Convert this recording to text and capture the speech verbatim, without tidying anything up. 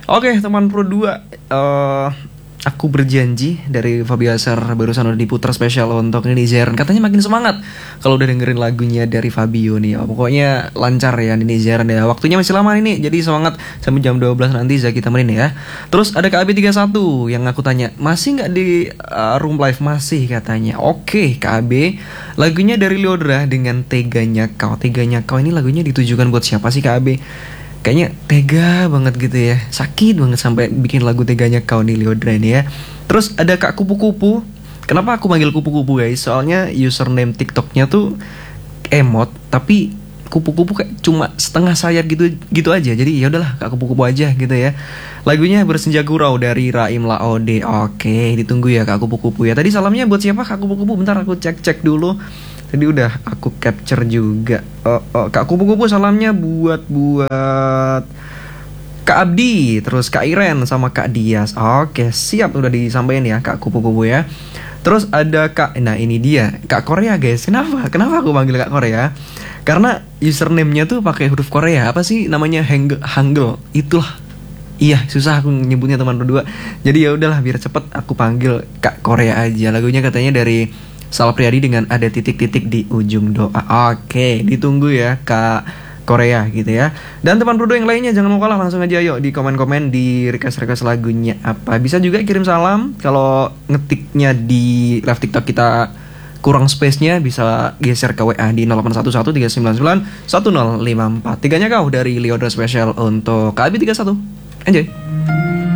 Oke teman Pro dua, eh aku berjanji dari Fabiaser barusan udah diputar spesial untuk Nini Zeren. Katanya makin semangat kalau udah dengerin lagunya dari Fabio nih. Oh, pokoknya lancar ya Nini Zeren ya. Waktunya masih lama ini, jadi semangat sampai jam dua belas nanti Zaki temenin ya. Terus ada K A B tiga puluh satu yang aku tanya, masih nggak di uh, room live? Masih katanya. Oke K A B, lagunya dari Lyodra dengan Teganya Kau. Teganya Kau ini lagunya ditujukan buat siapa sih K A B? Kayaknya tega banget gitu ya. Sakit banget sampai bikin lagu Teganya Kau nih Lyodra ini ya. Terus ada Kak Kupu-Kupu. Kenapa aku manggil Kupu-Kupu guys? Soalnya username TikToknya tuh emot, tapi kupu-kupu kayak cuma setengah sayap gitu gitu aja. Jadi ya udahlah Kak Kupu-Kupu aja gitu ya. Lagunya Bersenja Gurau dari Raim Laode. Oke, ditunggu ya Kak Kupu-Kupu ya. Tadi salamnya buat siapa Kak Kupu-Kupu? Bentar aku cek-cek dulu. Tadi udah aku capture juga. Oh, oh, Kak Kupu-Kupu salamnya buat buat Kak Abdi, terus Kak Iren sama Kak Dias. Oke, siap udah disampaikan ya Kak Kupu-Kupu ya. Terus ada Kak, nah ini dia Kak Korea guys. Kenapa? Kenapa aku panggil Kak Korea? Karena username-nya tuh pakai huruf Korea. Apa sih namanya? Hangul, Hangul. Itulah. Iya, susah aku nyebutnya teman berdua. Jadi ya udahlah biar cepet aku panggil Kak Korea aja. Lagunya katanya dari Sal Priadi dengan ada titik-titik di ujung doa. Oke, ditunggu ya Kak Korea gitu ya. Dan teman Prudo yang lainnya jangan mau kalah, langsung aja yuk di komen-komen di request-request lagunya apa. Bisa juga kirim salam. Kalau ngetiknya di live TikTok kita kurang space-nya, bisa geser ke W A di nol delapan satu satu tiga sembilan sembilan satu nol lima empat. Tiganya Kau dari Lyodra Special untuk K A B tiga puluh satu. Enjoy.